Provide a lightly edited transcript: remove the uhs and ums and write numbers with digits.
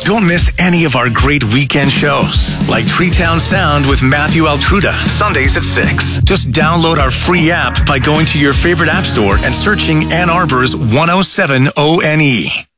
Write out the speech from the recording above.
Don't miss any of our great weekend shows, like Treetown Sound with Matthew Altruda, Sundays at 6. Just download our free app by going to your favorite app store and searching Ann Arbor's 107 ONE.